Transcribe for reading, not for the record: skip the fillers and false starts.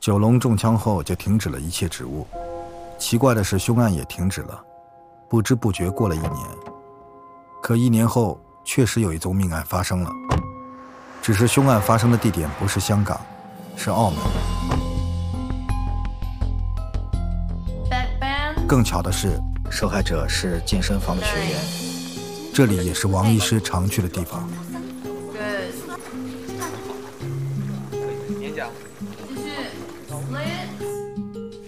九龙中枪后就停止了一切职务，奇怪的是凶案也停止了，不知不觉过了1年。可1年后确实有一宗命案发生了，只是凶案发生的地点不是香港，是澳门。更巧的是，受害者是健身房的学员，这里也是王医师常去的地方。